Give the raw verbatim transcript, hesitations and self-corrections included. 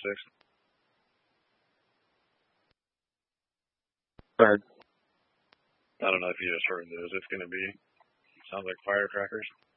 six. Bird. I don't know if you just heard those. It's going to be, sounds like firecrackers.